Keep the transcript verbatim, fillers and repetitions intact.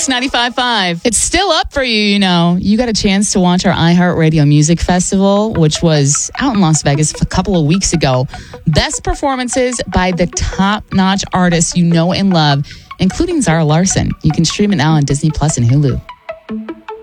Mix ninety-five point five. It's still up for you, you know. You got a chance to watch our iHeartRadio Music Festival, which was out in Las Vegas a couple of weeks ago. Best performances by the top-notch artists you know and love, including Zara Larsson. You can stream it now on Disney Plus and Hulu.